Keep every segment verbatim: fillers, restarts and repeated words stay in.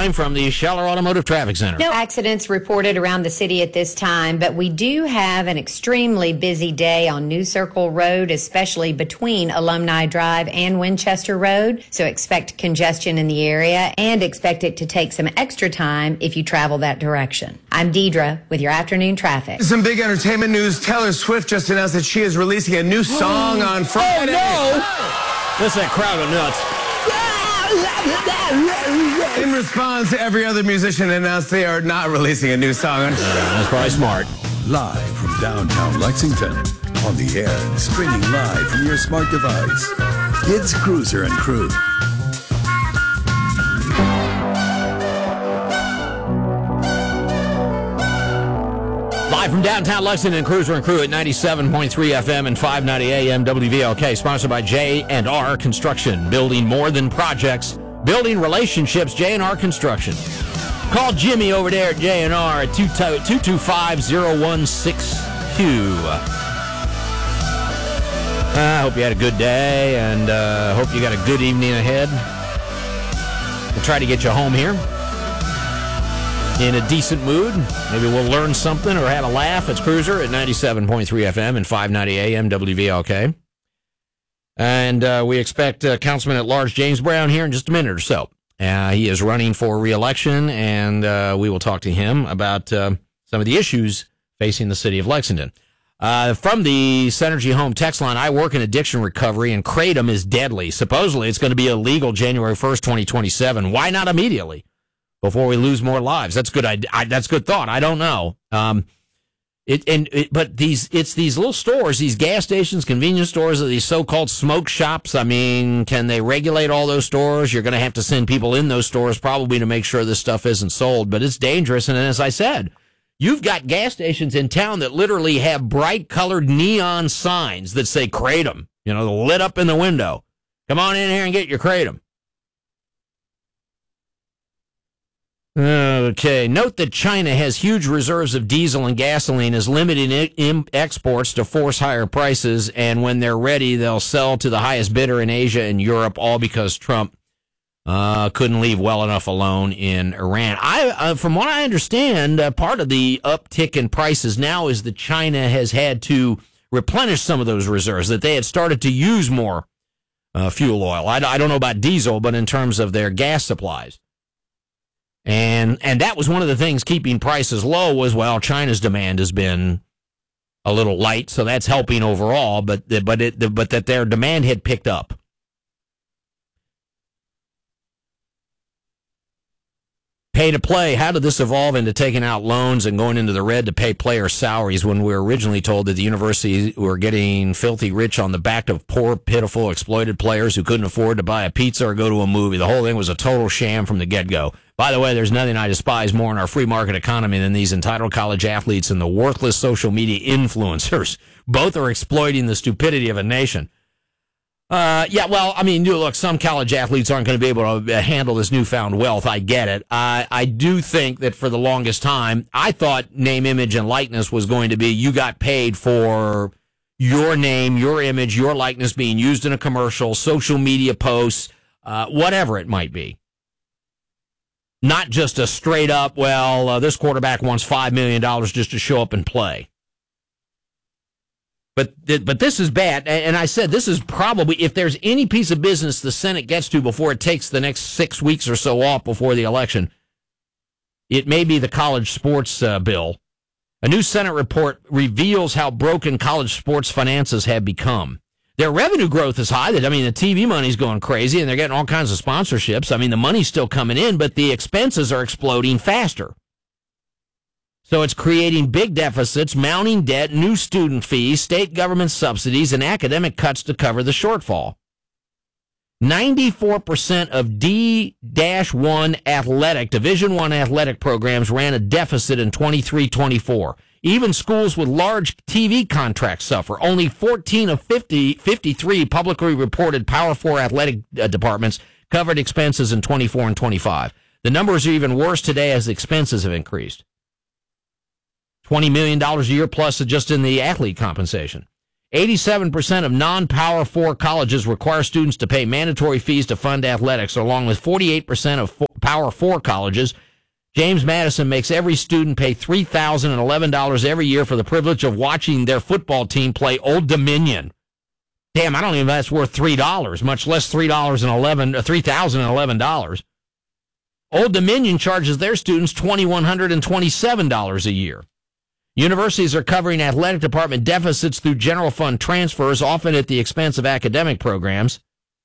time from the Scheller Automotive Traffic Center. No accidents reported around the city at this time, but we do have an extremely busy day on New Circle Road, especially between Alumni Drive and Winchester Road. So expect congestion in the area and expect it to take some extra time if you travel that direction. I'm Deidre with your afternoon traffic. Some big entertainment news. Taylor Swift just announced that she is releasing a new song on Friday. Oh, no! Listen, that crowd of nuts. In response, every other musician announced they are not releasing a new song. Uh, that's probably smart. Live from downtown Lexington, on the air and streaming live from your smart device. It's Cruiser and Crew. Live from downtown Lexington, Cruiser and Crew at ninety-seven point three F M and five ninety A M W V L K, sponsored by J and R Construction, building more than projects, building relationships. J and R Construction. Call Jimmy over there at J and R at two two five, zero one six two. I hope you had a good day, and uh, hope you got a good evening ahead. We'll try to get you home here in a decent mood. Maybe we'll learn something or have a laugh. It's Cruiser at ninety-seven point three F M and five ninety A M W V L K. And uh, we expect uh, Councilman at Large James Brown here in just a minute or so. Uh, he is running for re-election, and uh, we will talk to him about uh, some of the issues facing the city of Lexington. Uh, from the Synergy Home text line, I work in addiction recovery, and kratom is deadly. Supposedly, it's going to be illegal January first, twenty twenty-seven. Why not immediately? Before we lose more lives. That's good. I, I, that's good thought. I don't know. Um, it and it, but these it's these little stores, these gas stations, convenience stores, these so-called smoke shops. I mean, can they regulate all those stores? You're going to have to send people in those stores probably to make sure this stuff isn't sold. But it's dangerous. And as I said, you've got gas stations in town that literally have bright-colored neon signs that say kratom. You know, lit up in the window. Come on in here and get your kratom. Okay. Note that China has huge reserves of diesel and gasoline, is limiting I- exports to force higher prices, and when they're ready, they'll sell to the highest bidder in Asia and Europe, all because Trump uh, couldn't leave well enough alone in Iran. I, uh, from what I understand, uh, part of the uptick in prices now is that China has had to replenish some of those reserves, that they had started to use more uh, fuel oil. I, I don't know about diesel, but in terms of their gas supplies. And and that was one of the things keeping prices low was, well, China's demand has been a little light, so that's helping overall, but but it but that their demand had picked up. Pay to play. How did this evolve into taking out loans and going into the red to pay player salaries when we were originally told that the universities were getting filthy rich on the back of poor, pitiful, exploited players who couldn't afford to buy a pizza or go to a movie? The whole thing was a total sham from the get-go. By the way, there's nothing I despise more in our free market economy than these entitled college athletes and the worthless social media influencers. Both are exploiting the stupidity of a nation. Uh, yeah, well, I mean, look, some college athletes aren't going to be able to handle this newfound wealth. I get it. I, I do think that for the longest time, I thought name, image, and likeness was going to be you got paid for your name, your image, your likeness being used in a commercial, social media posts, uh, whatever it might be. Not just a straight up, well, uh, this quarterback wants five million dollars just to show up and play. But but this is bad, and I said this is probably, if there's any piece of business the Senate gets to before it takes the next six weeks or so off before the election, it may be the college sports uh, bill. A new Senate report reveals how broken college sports finances have become. Their revenue growth is high. I mean, the T V money's going crazy, and they're getting all kinds of sponsorships. I mean, the money's still coming in, but the expenses are exploding faster. So it's creating big deficits, mounting debt, new student fees, state government subsidies, and academic cuts to cover the shortfall. ninety-four percent of D one athletic, Division One athletic programs ran a deficit in twenty-three twenty-four. Even schools with large T V contracts suffer. Only fourteen of fifty, fifty-three publicly reported Power Four athletic uh, departments covered expenses in twenty-four and twenty-five. The numbers are even worse today as expenses have increased. twenty million dollars a year plus just in the athlete compensation. eighty-seven percent of non-Power four colleges require students to pay mandatory fees to fund athletics, along with forty-eight percent of Power four colleges. James Madison makes every student pay three thousand eleven dollars every year for the privilege of watching their football team play Old Dominion. Damn, I don't even know if that's worth three dollars, much less three dollars and eleven uh, three thousand eleven dollars. Old Dominion charges their students two thousand one hundred twenty-seven dollars a year. Universities are covering athletic department deficits through general fund transfers, often at the expense of academic programs.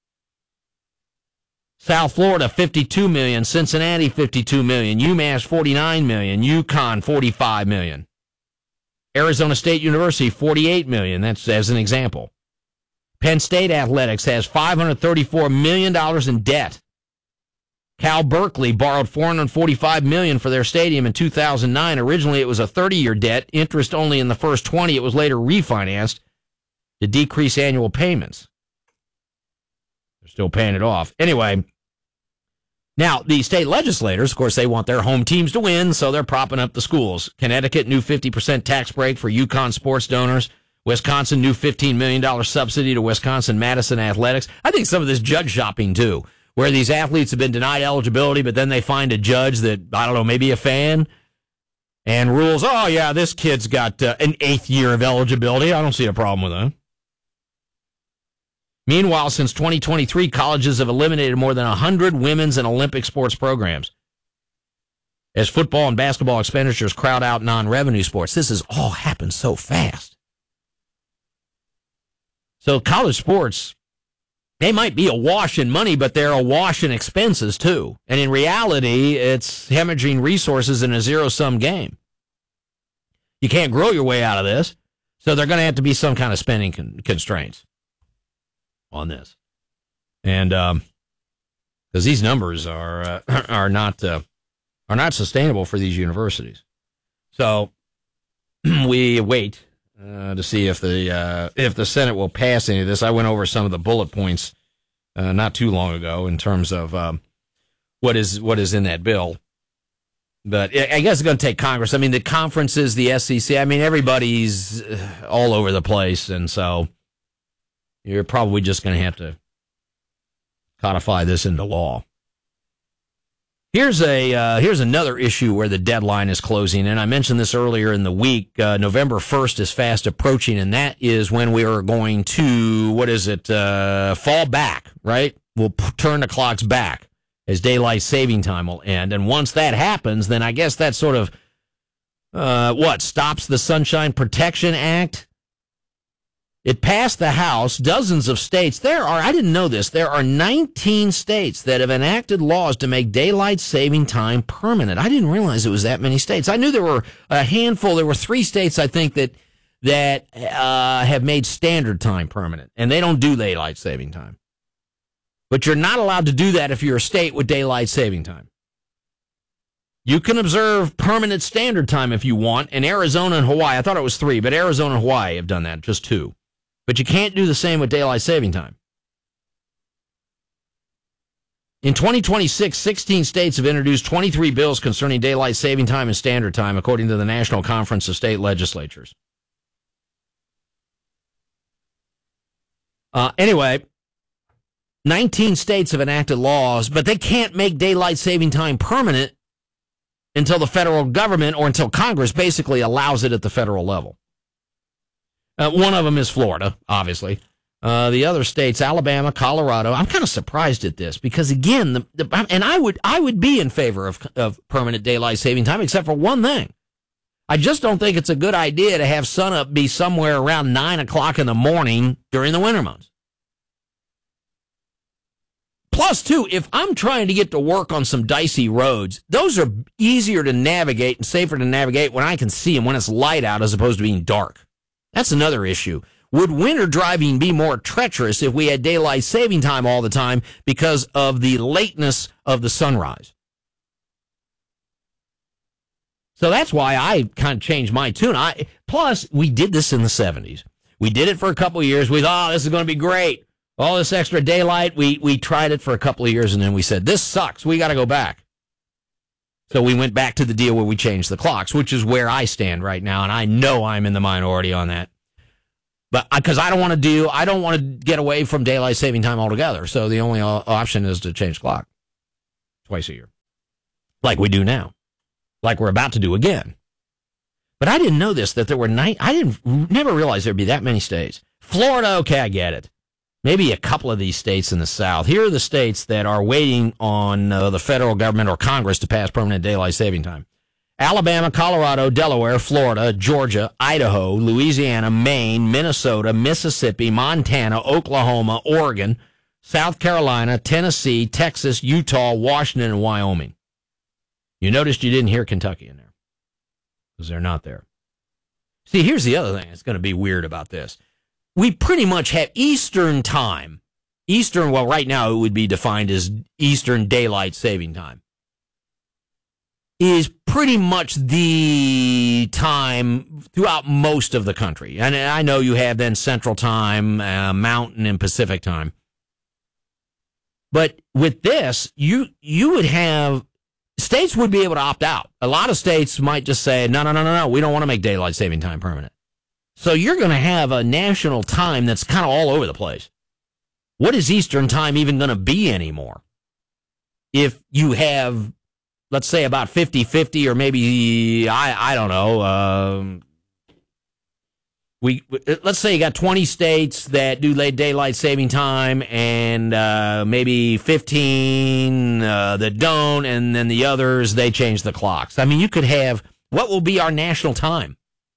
South Florida, fifty-two million dollars. Cincinnati, fifty-two million dollars. UMass, forty-nine million dollars. UConn, forty-five million dollars. Arizona State University, forty-eight million dollars. That's as an example. Penn State Athletics has five hundred thirty-four million dollars in debt. Cal Berkeley borrowed four hundred forty-five million dollars for their stadium in two thousand nine. Originally, it was a thirty-year debt, interest only in the first twenty. It was later refinanced to decrease annual payments. They're still paying it off. Anyway, now, the state legislators, of course, they want their home teams to win, so they're propping up the schools. Connecticut, new fifty percent tax break for UConn sports donors. Wisconsin, new fifteen million dollars subsidy to Wisconsin-Madison athletics. I think some of this judge shopping, too, where these athletes have been denied eligibility, but then they find a judge that, I don't know, maybe a fan, and rules, oh, yeah, this kid's got uh, an eighth year of eligibility. I don't see a problem with that. Meanwhile, since twenty twenty-three, colleges have eliminated more than one hundred women's and Olympic sports programs. As football and basketball expenditures crowd out non-revenue sports, this has all happened so fast. So college sports, they might be awash in money, but they're awash in expenses, too. And in reality, it's hemorrhaging resources in a zero-sum game. You can't grow your way out of this, so they're going to have to be some kind of spending con- constraints on this. And um, because these numbers are uh, are not uh, are not sustainable for these universities. So we wait Uh, to see if the uh, if the Senate will pass any of this. I went over some of the bullet points uh, not too long ago in terms of um, what is what is in that bill. But I guess it's going to take Congress. I mean, the conferences, the S E C. I mean, everybody's all over the place, and so you're probably just going to have to codify this into law. Here's a uh, here's another issue where the deadline is closing, and I mentioned this earlier in the week. Uh, November first is fast approaching, and that is when we are going to, what is it, uh, fall back, right? We'll p- turn the clocks back as daylight saving time will end, and once that happens, then I guess that sort of, uh, what, stops the Sunshine Protection Act? It passed the House. Dozens of states. There are, I didn't know this, there are nineteen states that have enacted laws to make daylight saving time permanent. I didn't realize it was that many states. I knew there were a handful. There were three states, I think, that that uh, have made standard time permanent, and they don't do daylight saving time. But you're not allowed to do that if you're a state with daylight saving time. You can observe permanent standard time if you want, and Arizona and Hawaii, I thought it was three, but Arizona and Hawaii have done that, just two. But you can't do the same with daylight saving time. In twenty twenty-six, sixteen states have introduced twenty-three bills concerning daylight saving time and standard time, according to the National Conference of State Legislatures. Uh, anyway, nineteen states have enacted laws, but they can't make daylight saving time permanent until the federal government or until Congress basically allows it at the federal level. Uh, one of them is Florida, obviously. Uh, the other states, Alabama, Colorado. I'm kind of surprised at this because, again, the, the, and I would I would be in favor of, of permanent daylight saving time, except for one thing. I just don't think it's a good idea to have sunup be somewhere around nine o'clock in the morning during the winter months. Plus, too, if I'm trying to get to work on some dicey roads, those are easier to navigate and safer to navigate when I can see them when it's light out as opposed to being dark. That's another issue. Would winter driving be more treacherous if we had daylight saving time all the time because of the lateness of the sunrise? So that's why I kind of changed my tune. I, plus, we did this in the seventies. We did it for a couple of years. We thought, oh, this is going to be great. All this extra daylight. We, we tried it for a couple of years, and then we said, this sucks. We got to go back. So we went back to the deal where we changed the clocks, which is where I stand right now, and I know I'm in the minority on that. But because I don't want to do, I don't want to get away from daylight saving time altogether. So the only option is to change the clock twice a year, like we do now, like we're about to do again. But I didn't know this, that there were nine. I didn't never realize there'd be that many states. Florida, okay, I get it. Maybe a couple of these states in the South. Here are the states that are waiting on uh, the federal government or Congress to pass permanent daylight saving time. Alabama, Colorado, Delaware, Florida, Georgia, Idaho, Louisiana, Maine, Minnesota, Mississippi, Montana, Oklahoma, Oregon, South Carolina, Tennessee, Texas, Utah, Washington, and Wyoming. You noticed you didn't hear Kentucky in there because they're not there. See, here's the other thing that's going to be weird about this. We pretty much have Eastern time. Eastern, well, right now it would be defined as Eastern Daylight Saving Time. Is pretty much the time throughout most of the country. And I know you have then Central Time, uh, Mountain, and Pacific Time. But with this, you you would have, states would be able to opt out. A lot of states might just say, no, no, no, no, no, we don't want to make daylight saving time permanent. So you're going to have a national time that's kind of all over the place. What is Eastern time even going to be anymore? If you have, let's say, about fifty-fifty, or maybe, I I don't know, um, we let's say you got twenty states that do late daylight saving time, and uh, maybe fifteen uh, that don't, and then the others, they change the clocks. I mean, you could have, what will be our national time?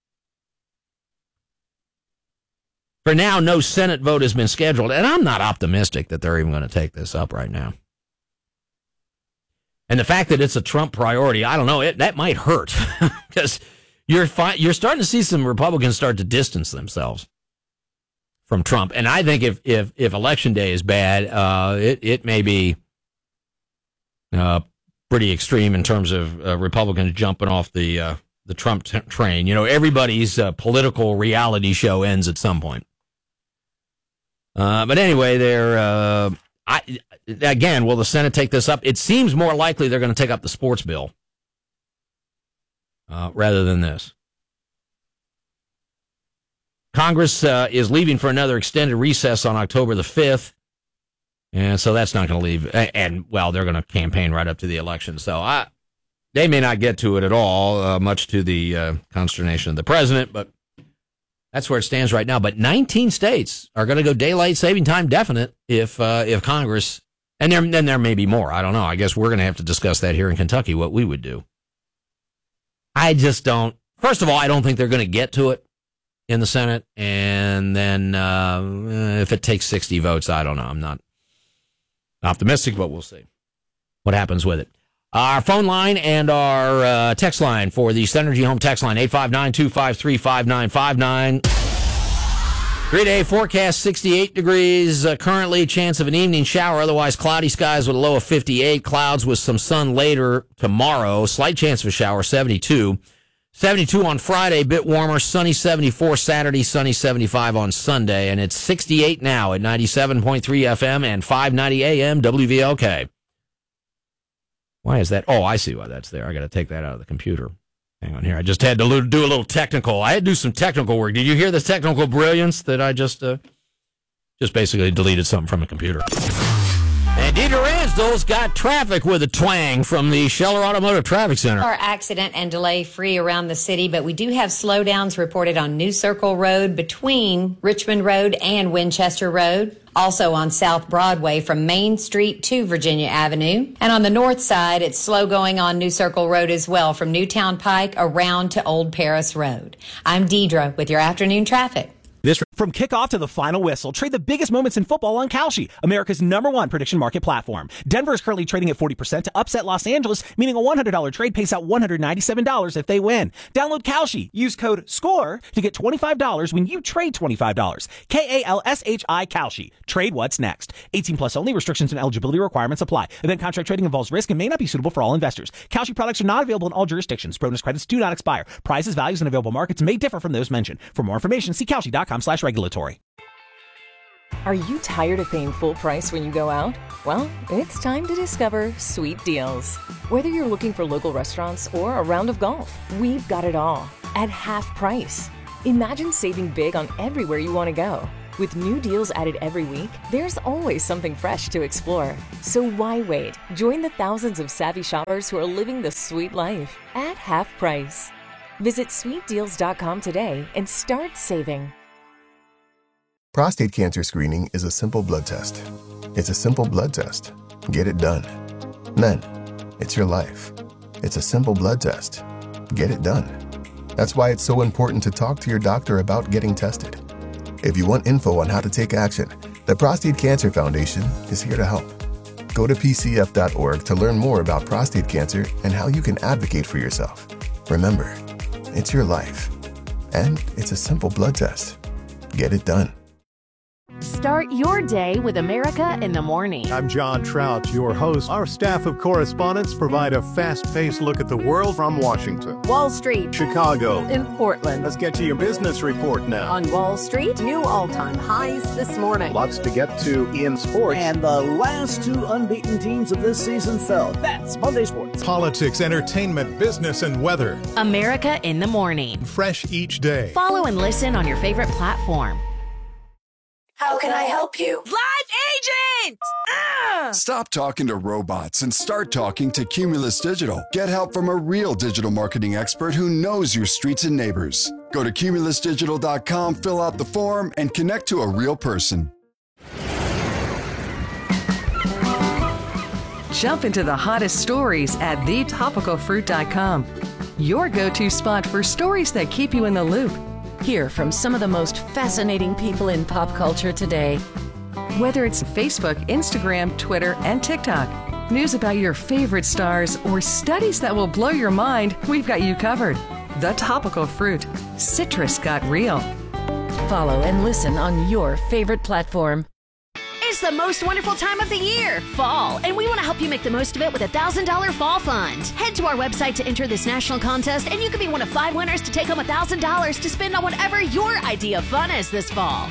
For now, no Senate vote has been scheduled, and I'm not optimistic that they're even going to take this up right now. And the fact that it's a Trump priority, I don't know, it that might hurt because you're fi- you're starting to see some Republicans start to distance themselves from Trump. And I think if if, if Election Day is bad, uh, it it may be uh, pretty extreme in terms of uh, Republicans jumping off the uh, the Trump t- train. You know, everybody's uh, political reality show ends at some point. Uh, but anyway, they're, uh, I, again, will the Senate take this up? It seems more likely they're going to take up the sports bill uh, rather than this. Congress uh, is leaving for another extended recess on October the fifth. And so that's not going to leave. And, well, they're going to campaign right up to the election. So I, they may not get to it at all, uh, much to the uh, consternation of the president, but that's where it stands right now. But nineteen states are going to go daylight saving time definite if uh, if Congress, and there, then there may be more. I don't know. I guess we're going to have to discuss that here in Kentucky, what we would do. I just don't. First of all, I don't think they're going to get to it in the Senate. And then uh, if it takes sixty votes, I don't know. I'm not optimistic, but we'll see what happens with it. Our phone line and our uh, text line for the Synergy Home text line, eight five nine, two five three, five nine five nine. Three-day forecast, sixty-eight degrees. Uh, currently, chance of an evening shower. Otherwise, cloudy skies with a low of fifty-eight. Clouds with some sun later tomorrow. Slight chance of a shower, seventy-two. seventy-two on Friday, bit warmer. Sunny seventy-four Saturday, sunny seventy-five on Sunday. And it's sixty-eight now at ninety-seven point three F M and five ninety A M W V L K. Why is that? Oh, I see why that's there. I got to take that out of the computer. Hang on here. I just had to do a little technical. I had to do some technical work. Did you hear the technical brilliance that I just uh, just basically deleted something from a computer? And Dieter Ransdell's got traffic with a twang from the Scheller Automotive Traffic Center. Are accident and delay free around the city, but we do have slowdowns reported on New Circle Road between Richmond Road and Winchester Road. Also on South Broadway from Main Street to Virginia Avenue. And on the north side, it's slow going on New Circle Road as well from Newtown Pike around to Old Paris Road. I'm Deidre with your afternoon traffic. This From kickoff to the final whistle, trade the biggest moments in football on Kalshi, America's number one prediction market platform. Denver is currently trading at forty percent to upset Los Angeles, meaning a one hundred dollars trade pays out one hundred ninety-seven dollars if they win. Download Kalshi. Use code SCORE to get twenty-five dollars when you trade twenty-five dollars. K A L S H I Kalshi. Trade what's next. eighteen plus only. Restrictions and eligibility requirements apply. Event contract trading involves risk and may not be suitable for all investors. Kalshi products are not available in all jurisdictions. Bonus credits do not expire. Prices, values, and available markets may differ from those mentioned. For more information, see Kalshi dot com slash regulatory. Are you tired of paying full price when you go out? Well, it's time to discover Sweet Deals. Whether you're looking for local restaurants or a round of golf, we've got it all at half price. Imagine saving big on everywhere you want to go. With new deals added every week, there's always something fresh to explore. So why wait? Join the thousands of savvy shoppers who are living the sweet life at half price. Visit sweet deals dot com today and start saving. Prostate cancer screening is a simple blood test. It's a simple blood test. Get it done. Men, it's your life. It's a simple blood test. Get it done. That's why it's so important to talk to your doctor about getting tested. If you want info on how to take action, the Prostate Cancer Foundation is here to help. Go to P C F dot org to learn more about prostate cancer and how you can advocate for yourself. Remember, it's your life. And it's a simple blood test. Get it done. Start your day with America in the Morning. I'm John Trout, your host. Our staff of correspondents provide a fast-paced look at the world from Washington, Wall Street, Chicago, and Portland. Let's get to your business report now. On Wall Street, new all-time highs this morning. Lots to get to in sports. And the last two unbeaten teams of this season fell. That's Monday Sports. Politics, entertainment, business, and weather. America in the Morning. Fresh each day. Follow and listen on your favorite platform. How can I help you? Live agent! Ah! Stop talking to robots and start talking to Cumulus Digital. Get help from a real digital marketing expert who knows your streets and neighbors. Go to cumulus digital dot com, fill out the form, and connect to a real person. Jump into the hottest stories at the topical fruit dot com. Your go-to spot for stories that keep you in the loop. Hear from some of the most fascinating people in pop culture today. Whether it's Facebook, Instagram, Twitter, and TikTok, news about your favorite stars, or studies that will blow your mind, we've got you covered. The Topical Fruit. Citrus got real. Follow and listen on your favorite platform. It's the most wonderful time of the year, fall, and we want to help you make the most of it with a one thousand dollars fall fund. Head to our website to enter this national contest, and you can be one of five winners to take home one thousand dollars to spend on whatever your idea of fun is this fall.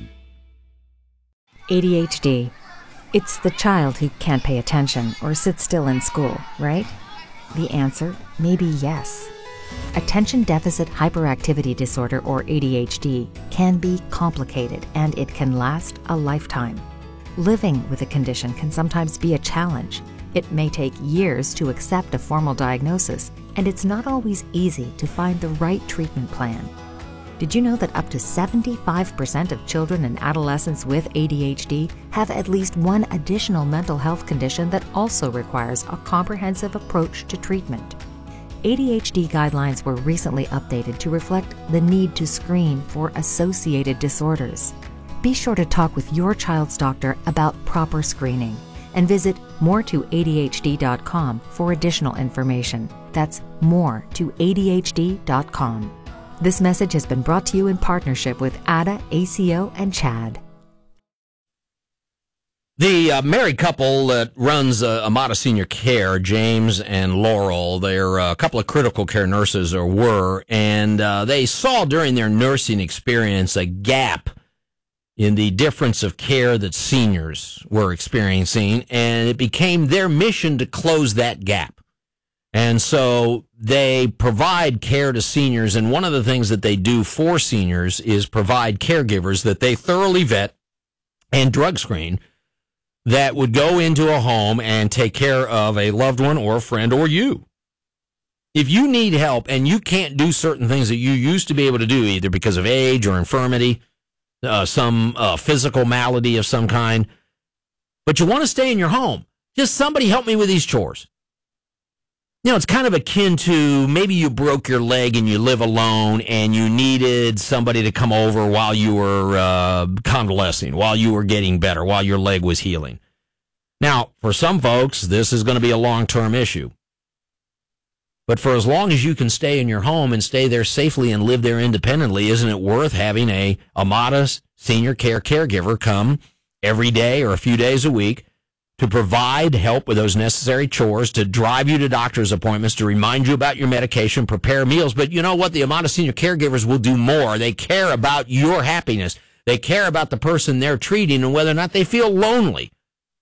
A D H D. It's the child who can't pay attention or sit still in school, right? The answer may be yes. Attention Deficit Hyperactivity Disorder, or A D H D, can be complicated, and it can last a lifetime. Living with a condition can sometimes be a challenge. It may take years to accept a formal diagnosis, and it's not always easy to find the right treatment plan. Did you know that up to seventy-five percent of children and adolescents with A D H D have at least one additional mental health condition that also requires a comprehensive approach to treatment? A D H D guidelines were recently updated to reflect the need to screen for associated disorders. Be sure to talk with your child's doctor about proper screening and visit more to A D H D dot com for additional information. That's more to A D H D dot com. This message has been brought to you in partnership with A D A, A C O, and CHAD. The uh, married couple that runs uh, Amada Senior Care, James and Laurel, they're uh, a couple of critical care nurses, or were, and uh, they saw during their nursing experience a gap in the difference of care that seniors were experiencing, and it became their mission to close that gap. And so they provide care to seniors, and one of the things that they do for seniors is provide caregivers that they thoroughly vet and drug screen that would go into a home and take care of a loved one or a friend or you. If you need help and you can't do certain things that you used to be able to do, either because of age or infirmity, uh, some uh, physical malady of some kind, but you want to stay in your home, just somebody help me with these chores. You know, it's kind of akin to maybe you broke your leg and you live alone and you needed somebody to come over while you were uh, convalescing, while you were getting better, while your leg was healing. Now, for some folks, this is going to be a long-term issue. But for as long as you can stay in your home and stay there safely and live there independently, isn't it worth having a Amada Senior Care caregiver come every day or a few days a week to provide help with those necessary chores, to drive you to doctor's appointments, to remind you about your medication, prepare meals? But you know what? The Amada Senior Caregivers will do more. They care about your happiness. They care about the person they're treating and whether or not they feel lonely.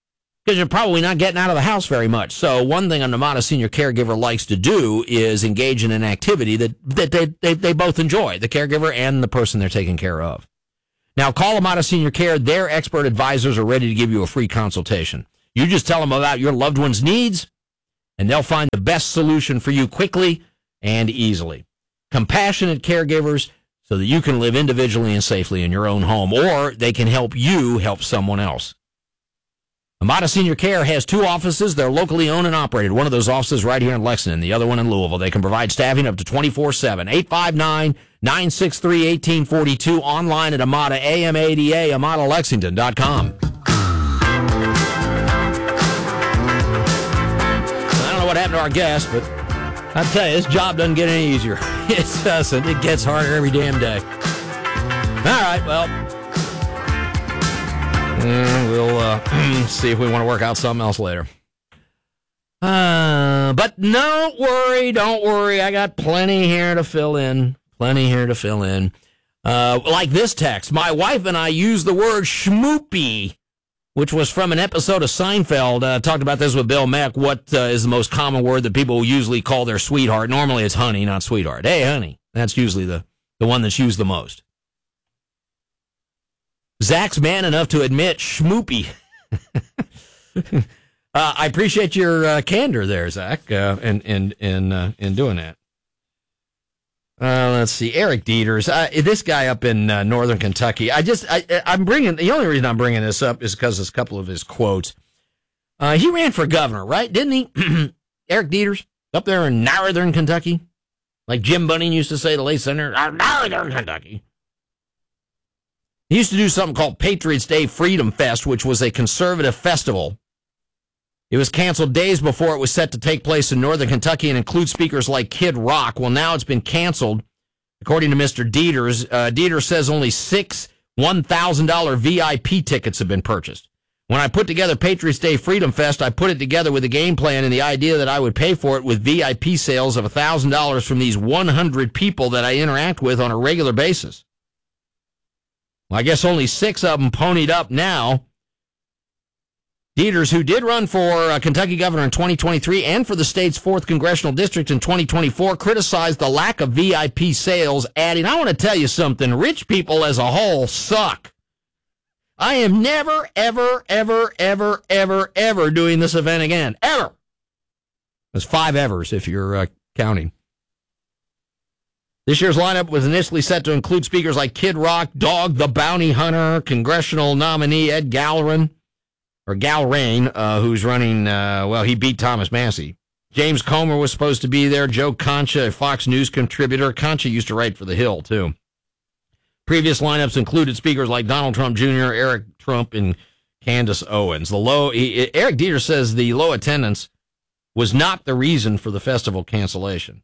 because you're probably not getting out of the house very much. So one thing a Numata senior caregiver likes to do is engage in an activity that, that they, they, they both enjoy, the caregiver and the person they're taking care of. Now, call Numata Senior Care. Their expert advisors are ready to give you a free consultation. You just tell them about your loved one's needs, and they'll find the best solution for you quickly and easily. Compassionate caregivers so that you can live individually and safely in your own home, or they can help you help someone else. Numata Senior Care has two offices. They're locally owned and operated. One of those offices right here in Lexington, the other one in Louisville. They can provide staffing up to twenty-four seven. eight five nine, nine six three, one eight four two. Online at Amada, A M A D A, amada lexington dot com. I don't know what happened to our guest, but I'll tell you, this job doesn't get any easier. It doesn't. It gets harder every damn day. All right, well, mm, we'll uh, see if we want to work out something else later. Uh, but don't worry, don't worry. I got plenty here to fill in. Plenty here to fill in. Uh, like this text. My wife and I use the word schmoopy, which was from an episode of Seinfeld. Uh, talked about this with Bill Mack. What uh, is the most common word that people usually call their sweetheart? Normally it's honey, not sweetheart. Hey, honey. That's usually the, the one that's used the most. Zach's man enough to admit schmoopy. uh, I appreciate your uh, candor there, Zach, uh, in, in, in, uh, in doing that. Uh, let's see, Eric Dieters, uh, this guy up in uh, northern Kentucky. I just, I, I'm bringing, the only reason I'm bringing this up is because of a couple of his quotes. Uh, he ran for governor, right? Didn't he? Eric Dieters, up there in northern Kentucky. Like Jim Bunning used to say, the late senator, northern Kentucky. He used to do something called Patriots Day Freedom Fest, which was a conservative festival. It was canceled days before it was set to take place in northern Kentucky and include speakers like Kid Rock. Well, now it's been canceled, according to Mister Dieters. Uh, Dieters says only six one thousand dollars V I P tickets have been purchased. When I put together Patriots Day Freedom Fest, I put it together with a game plan and the idea that I would pay for it with V I P sales of one thousand dollars from these one hundred people that I interact with on a regular basis. Well, I guess only six of them ponied up now. Dieters, who did run for uh, Kentucky governor in twenty twenty-three and for the state's fourth congressional district in twenty twenty-four, criticized the lack of V I P sales, adding, I want to tell you something, rich people as a whole suck. I am never, ever, ever, ever, ever, ever doing this event again. Ever. There's five evers if you're uh, counting. This year's lineup was initially set to include speakers like Kid Rock, Dog the Bounty Hunter, congressional nominee Ed Galrain, or Galrain, uh, who's running, uh, well, he beat Thomas Massey. James Comer was supposed to be there. Joe Concha, a Fox News contributor. Concha used to write for The Hill, too. Previous lineups included speakers like Donald Trump Junior, Eric Trump, and Candace Owens. The low, he, Eric Dieters says the low attendance was not the reason for the festival cancellation.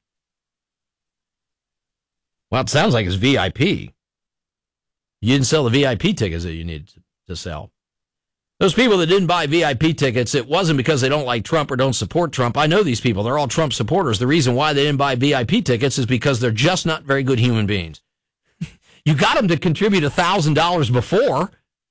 Well, it sounds like it's V I P. You didn't sell the V I P tickets that you needed to, to sell. Those people that didn't buy V I P tickets, it wasn't because they don't like Trump or don't support Trump. I know these people. They're all Trump supporters. The reason why they didn't buy V I P tickets is because they're just not very good human beings. You got them to contribute one thousand dollars before.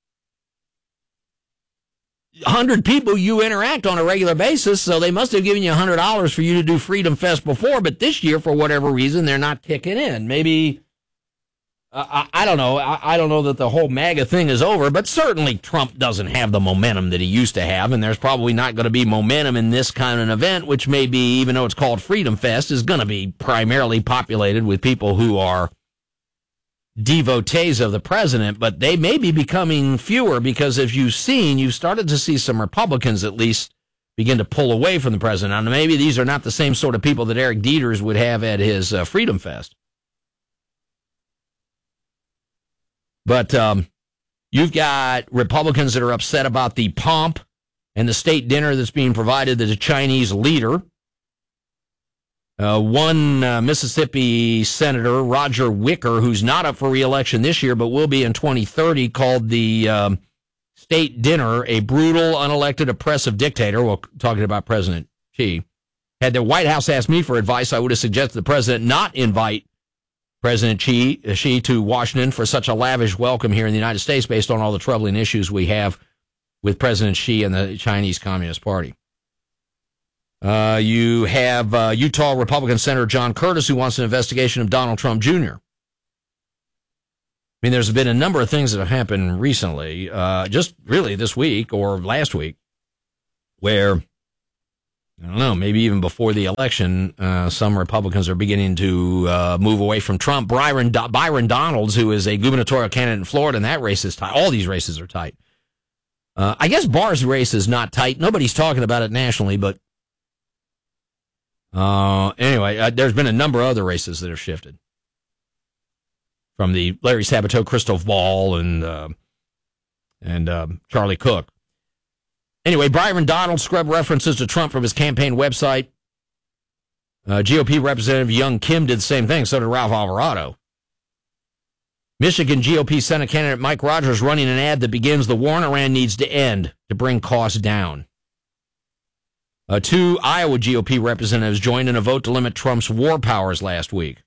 one hundred people you interact on a regular basis, so they must have given you one hundred dollars for you to do Freedom Fest before, but this year, for whatever reason, they're not kicking in. Maybe... I, I don't know. I, I don't know that the whole MAGA thing is over, but certainly Trump doesn't have the momentum that he used to have, and there's probably not going to be momentum in this kind of an event, which may be, even though it's called Freedom Fest, is going to be primarily populated with people who are devotees of the president, but they may be becoming fewer because, as you've seen, you've started to see some Republicans at least begin to pull away from the president. Now, maybe these are not the same sort of people that Eric Dieters would have at his uh, Freedom Fest. But um, you've got Republicans that are upset about the pomp and the state dinner that's being provided to the Chinese leader. Uh, one uh, Mississippi Senator, Roger Wicker, who's not up for re-election this year but will be in twenty thirty, called the um, state dinner a brutal, unelected, oppressive dictator. Well, talking about President Xi. Had the White House asked me for advice, I would have suggested the president not invite President Xi, Xi to Washington for such a lavish welcome here in the United States based on all the troubling issues we have with President Xi and the Chinese Communist Party. Uh, you have uh, Utah Republican Senator John Curtis, who wants an investigation of Donald Trump Junior I mean, there's been a number of things that have happened recently, uh, just really this week or last week, where, I don't know, maybe even before the election, uh, some Republicans are beginning to uh, move away from Trump. Byron, Do- Byron Donalds, who is a gubernatorial candidate in Florida, and that race is tight. All these races are tight. Uh, I guess Barr's race is not tight. Nobody's talking about it nationally, but uh, anyway, uh, there's been a number of other races that have shifted. From the Larry Sabato, Christoph Ball, and uh, and uh, Charlie Cook. Anyway, Byron Donald scrubbed references to Trump from his campaign website. Uh, G O P Representative Young Kim did the same thing, so did Ralph Alvarado. Michigan G O P Senate candidate Mike Rogers running an ad that begins, "The war in Iran needs to end to bring costs down." Uh, two Iowa G O P representatives joined in a vote to limit Trump's war powers last week.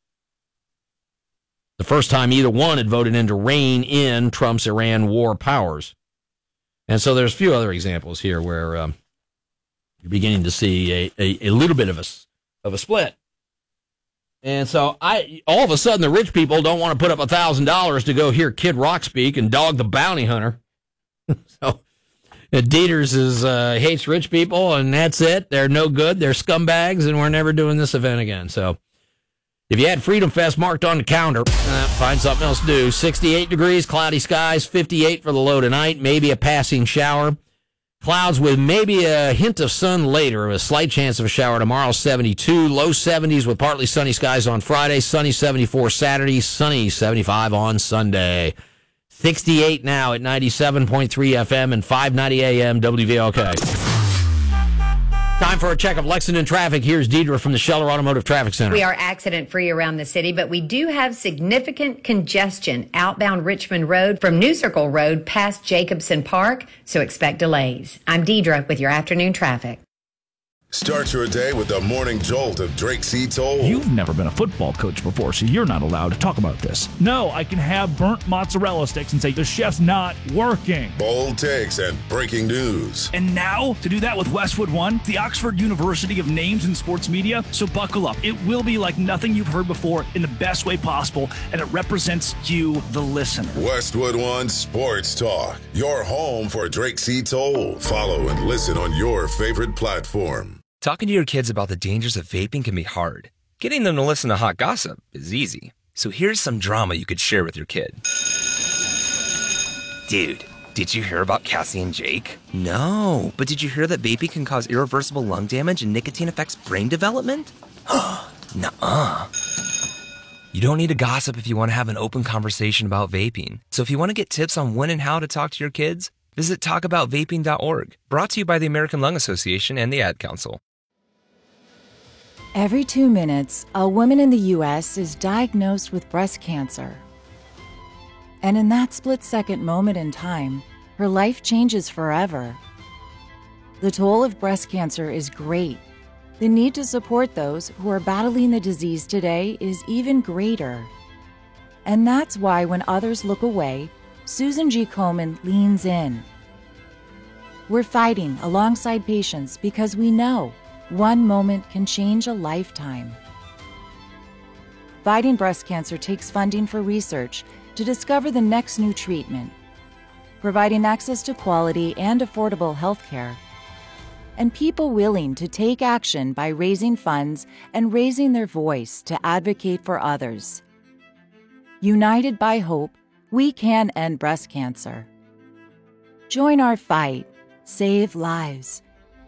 The first time either one had voted in to rein in Trump's Iran war powers. And so there's a few other examples here where um, you're beginning to see a, a, a little bit of a, of a split. And so I all of a sudden the rich people don't want to put up one thousand dollars to go hear Kid Rock speak and Dog the Bounty Hunter. So Dieters is, uh, hates rich people, and that's it. They're no good. They're scumbags, and we're never doing this event again. So if you had Freedom Fest marked on the calendar, uh, find something else to do. sixty-eight degrees, cloudy skies, fifty-eight for the low tonight, maybe a passing shower. Clouds with maybe a hint of sun later, a slight chance of a shower tomorrow, seventy-two. Low seventies with partly sunny skies on Friday, sunny seventy-four Saturday, sunny seventy-five on Sunday. sixty-eight now at ninety-seven point three F M and five ninety A M W V L K. Time for a check of Lexington traffic. Here's Deidre from the Scheller Automotive Traffic Center. We are accident-free around the city, but we do have significant congestion outbound Richmond Road from New Circle Road past Jacobson Park, so expect delays. I'm Deidre with your afternoon traffic. Start your day with the morning jolt of Drake C. Toll. You've never been a football coach before, so you're not allowed to talk about this. No, I can have burnt mozzarella sticks and say the chef's not working. Bold takes and breaking news. And now, to do that with Westwood One, the Oxford University of Names in Sports Media, so buckle up. It will be like nothing you've heard before in the best way possible, and it represents you, the listener. Westwood One Sports Talk, your home for Drake C. Toll. Follow and listen on your favorite platform. Talking to your kids about the dangers of vaping can be hard. Getting them to listen to hot gossip is easy. So here's some drama you could share with your kid. Dude, did you hear about Cassie and Jake? No, but did you hear that vaping can cause irreversible lung damage and nicotine affects brain development? Nuh-uh. You don't need to gossip if you want to have an open conversation about vaping. So if you want to get tips on when and how to talk to your kids, visit talk about vaping dot org. Brought to you by the American Lung Association and the Ad Council. Every two minutes, a woman in the U S is diagnosed with breast cancer. And in that split-second moment in time, her life changes forever. The toll of breast cancer is great. The need to support those who are battling the disease today is even greater. And that's why when others look away, Susan G. Komen leans in. We're fighting alongside patients because we know one moment can change a lifetime. Fighting breast cancer takes funding for research to discover the next new treatment, providing access to quality and affordable health care, and people willing to take action by raising funds and raising their voice to advocate for others. United by hope, we can end breast cancer. Join our fight. Save lives.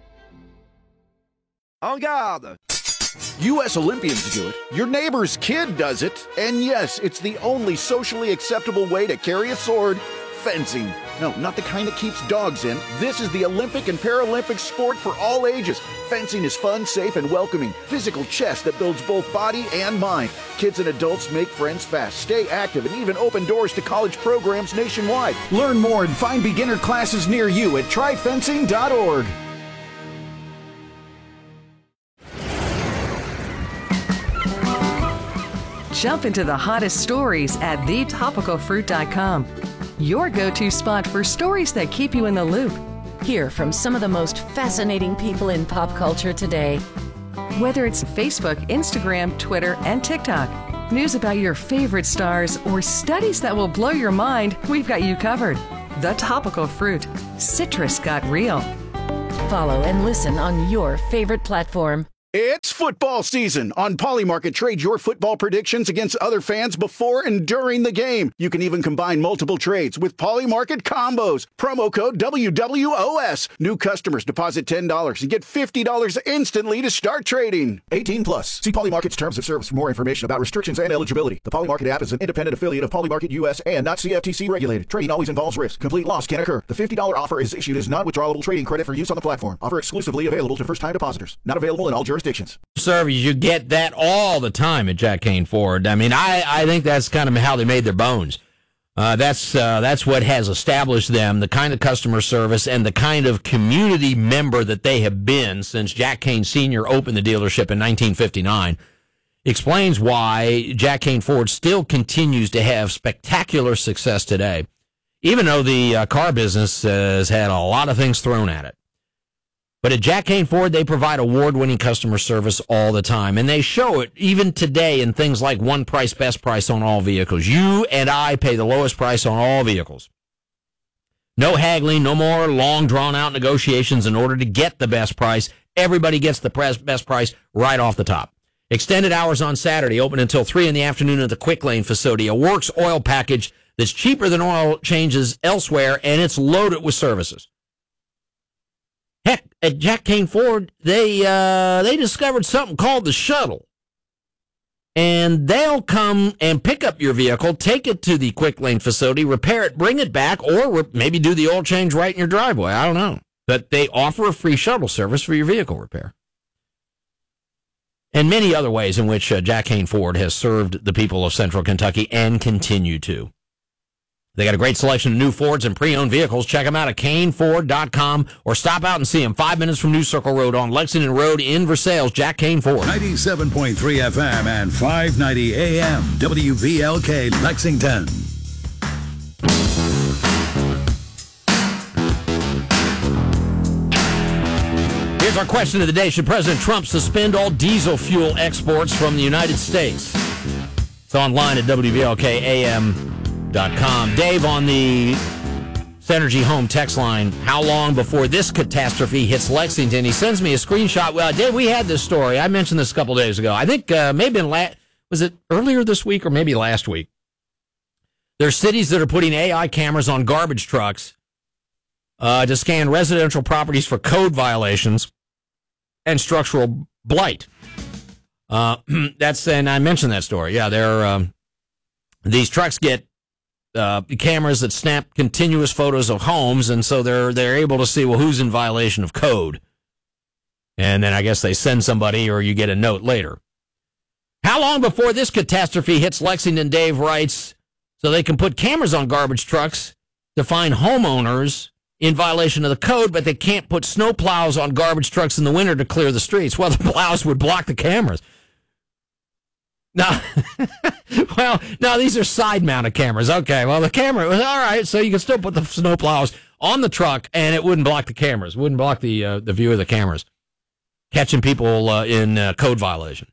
En garde! U S Olympians do it, your neighbor's kid does it, and yes, it's the only socially acceptable way to carry a sword, fencing. No, not the kind that keeps dogs in. This is the Olympic and Paralympic sport for all ages. Fencing is fun, safe, and welcoming. Physical chess that builds both body and mind. Kids and adults make friends fast, stay active, and even open doors to college programs nationwide. Learn more and find beginner classes near you at try fencing dot org. Jump into the hottest stories at the topical fruit dot com. your go-to spot for stories that keep you in the loop. Hear from some of the most fascinating people in pop culture today. Whether it's Facebook, Instagram, Twitter, and TikTok, news about your favorite stars, or studies that will blow your mind, we've got you covered. The Topical Fruit. Citrus got real. Follow and listen on your favorite platform. It's football season. On Polymarket, trade your football predictions against other fans before and during the game. You can even combine multiple trades with Polymarket combos. Promo code W W O S. New customers deposit ten dollars and get fifty dollars instantly to start trading. eighteen plus. See Polymarket's terms of service for more information about restrictions and eligibility. The Polymarket app is an independent affiliate of Polymarket U S and not C F T C regulated. Trading always involves risk. Complete loss can occur. The fifty dollars offer is issued as non-withdrawable trading credit for use on the platform. Offer exclusively available to first-time depositors. Not available in all jurisdictions. Service, you get that all the time at Jack Kane Ford. I mean, I, I think that's kind of how they made their bones. Uh, that's uh, that's what has established them, the kind of customer service and the kind of community member that they have been since Jack Kane Senior opened the dealership in nineteen fifty-nine. Explains why Jack Kane Ford still continues to have spectacular success today, even though the uh, car business uh, has had a lot of things thrown at it. But at Jack Kane Ford, they provide award-winning customer service all the time, and they show it even today in things like one price, best price on all vehicles. You and I pay the lowest price on all vehicles. No haggling, no more long, drawn-out negotiations in order to get the best price. Everybody gets the best price right off the top. Extended hours on Saturday, open until three in the afternoon at the Quick Lane facility. A Works oil package that's cheaper than oil changes elsewhere, and it's loaded with services. Heck, at Jack Kane Ford, they uh, they discovered something called the shuttle. And they'll come and pick up your vehicle, take it to the Quick Lane facility, repair it, bring it back, or re- maybe do the oil change right in your driveway. I don't know. But they offer a free shuttle service for your vehicle repair. And many other ways in which uh, Jack Kane Ford has served the people of Central Kentucky and continue to. They got a great selection of new Fords and pre-owned vehicles. Check them out at Kane Ford dot com or stop out and see them five minutes from New Circle Road on Lexington Road in Versailles. Jack Kane Ford. ninety-seven point three F M and five ninety A M W V L K Lexington. Here's our question of the day. Should President Trump suspend all diesel fuel exports from the United States? It's online at W V L K A M dot com. Dave on the Synergy Home text line. How long before this catastrophe hits Lexington? He sends me a screenshot. Well, Dave, we had this story. I mentioned this a couple days ago. I think uh, maybe in la- was it earlier this week or maybe last week? There's cities that are putting A I cameras on garbage trucks uh, to scan residential properties for code violations and structural blight. Uh, that's and I mentioned that story. Yeah, they're um, these trucks get uh, cameras that snap continuous photos of homes, and so they're they're able to see, well, who's in violation of code. And then I guess they send somebody, or you get a note later. How long before this catastrophe hits Lexington? Dave writes, so they can put cameras on garbage trucks to find homeowners in violation of the code, but they can't put snow plows on garbage trucks in the winter to clear the streets. Well, the plows would block the cameras. No, well, no, these are side-mounted cameras. Okay, well, the camera was all right, so you can still put the snow plows on the truck, and it wouldn't block the cameras. It wouldn't block the uh, the view of the cameras, catching people uh, in uh, code violation.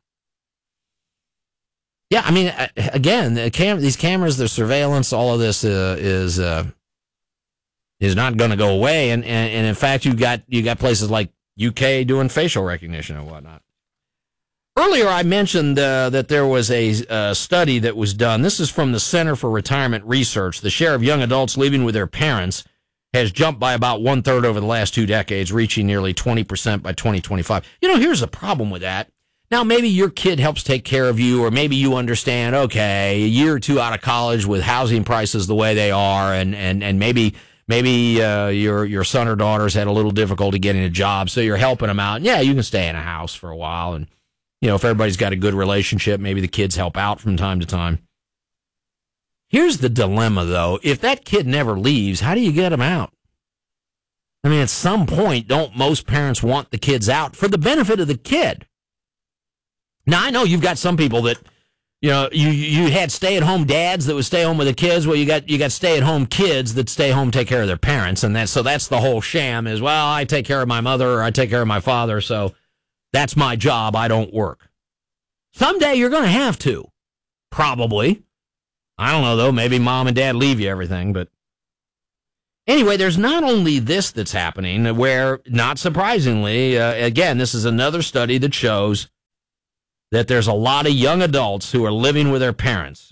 Yeah, I mean, again, the cam- these cameras, the surveillance, all of this uh, is uh, is not going to go away, and, and and in fact, you got you got places like U K doing facial recognition and whatnot. Earlier, I mentioned uh, that there was a uh, study that was done. This is from the Center for Retirement Research. The share of young adults living with their parents has jumped by about one-third over the last two decades, reaching nearly twenty percent by twenty twenty-five. You know, here's the problem with that. Now, maybe your kid helps take care of you, or maybe you understand, okay, a year or two out of college with housing prices the way they are, and, and, and maybe maybe uh, your your son or daughter's had a little difficulty getting a job, so you're helping them out. Yeah, you can stay in a house for a while, and you know, if everybody's got a good relationship, maybe the kids help out from time to time. Here's the dilemma, though. If that kid never leaves, how do you get him out? I mean, at some point, don't most parents want the kids out for the benefit of the kid? Now, I know you've got some people that You know, you you had stay-at-home dads that would stay home with the kids. Well, you got you got stay-at-home kids that stay home, take care of their parents, and that so that's the whole sham. Is well, I take care of my mother or I take care of my father, so that's my job. I don't work. Someday you're going to have to, probably. I don't know though. Maybe mom and dad leave you everything, but anyway, there's not only this that's happening. Where, not surprisingly, uh, again, this is another study that shows that there's a lot of young adults who are living with their parents.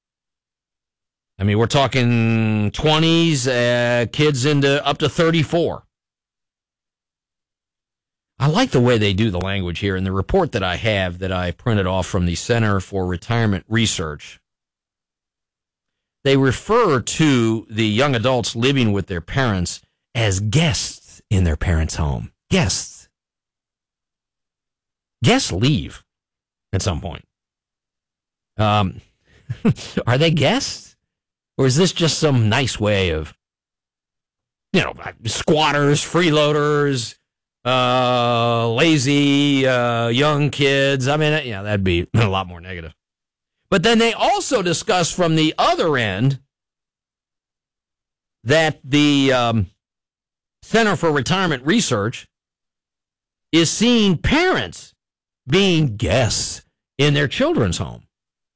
I mean, we're talking twenties, uh, kids into up to thirty-four. I like the way they do the language here. In the report that I have that I printed off from the Center for Retirement Research, they refer to the young adults living with their parents as guests in their parents' home. Guests. Guests leave at some point. Um, are they guests? Or is this just some nice way of, you know, squatters, freeloaders, uh, lazy, uh, young kids? I mean, yeah, that'd be a lot more negative. But then they also discuss from the other end that the um, Center for Retirement Research is seeing parents being guests in their children's home.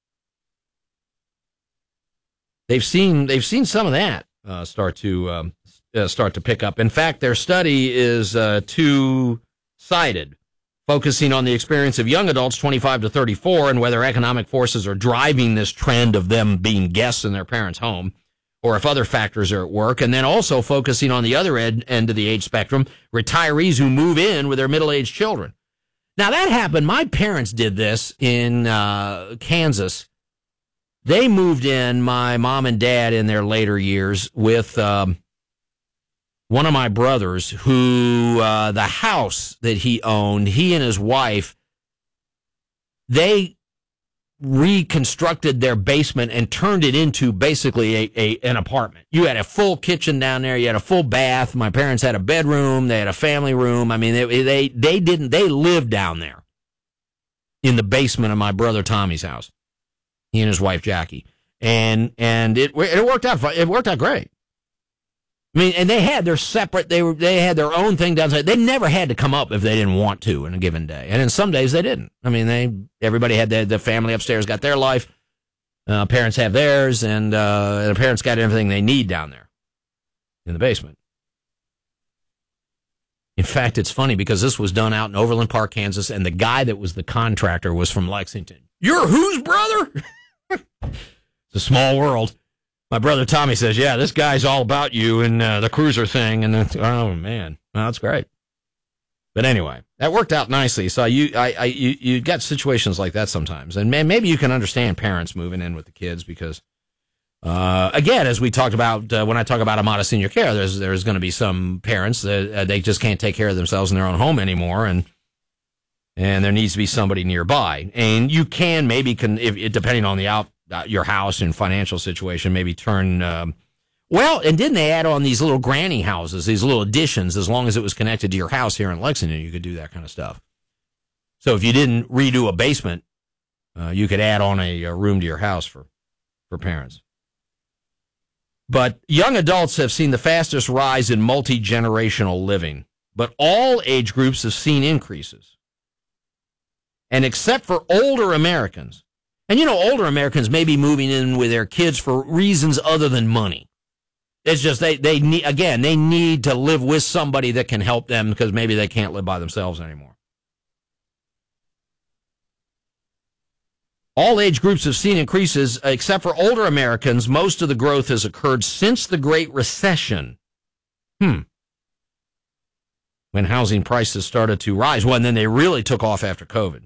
They've seen they've seen some of that uh, start to um, uh, start to pick up. In fact, their study is uh, two-sided, focusing on the experience of young adults twenty-five to thirty-four and whether economic forces are driving this trend of them being guests in their parents' home, or if other factors are at work, and then also focusing on the other end, end of the age spectrum, retirees who move in with their middle-aged children. Now, that happened. My parents did this in uh, Kansas. They moved in, my mom and dad, in their later years with um, one of my brothers who, uh, the house that he owned, he and his wife, they reconstructed their basement and turned it into basically a, a an apartment. You had a full kitchen down there. You had a full bath. My parents had a bedroom. They had a family room. I mean, they they they didn't. They lived down there in the basement of my brother Tommy's house. He and his wife Jackie, and and it it worked out. It worked out great. I mean, and they had their separate. They were they had their own thing downstairs. They never had to come up if they didn't want to in a given day, and in some days they didn't. I mean, they everybody had their the family upstairs got their life. Uh, parents have theirs, and uh, the parents got everything they need down there in the basement. In fact, it's funny because this was done out in Overland Park, Kansas, and the guy that was the contractor was from Lexington. You're whose brother? It's a small world. My brother Tommy says, yeah, this guy's all about you and uh, the cruiser thing. And it's, oh, man, well, that's great. But anyway, that worked out nicely. So you I, I, you, you got situations like that sometimes. And man, maybe you can understand parents moving in with the kids because, uh, again, as we talked about, uh, when I talk about Amada Senior Care, there's there's going to be some parents that uh, they just can't take care of themselves in their own home anymore. And and there needs to be somebody nearby. And you can maybe, can, if, depending on the out, Uh, your house and financial situation, maybe turn, um, well, and didn't they add on these little granny houses, these little additions, as long as it was connected to your house here in Lexington, you could do that kind of stuff. So if you didn't redo a basement, uh, you could add on a, a room to your house for, for parents. But young adults have seen the fastest rise in multi-generational living, but all age groups have seen increases. And except for older Americans, and, you know, older Americans may be moving in with their kids for reasons other than money. It's just they, they need, again, they need to live with somebody that can help them because maybe they can't live by themselves anymore. All age groups have seen increases, except for older Americans. Most of the growth has occurred since the Great Recession. Hmm. When housing prices started to rise. Well, and then they really took off after COVID.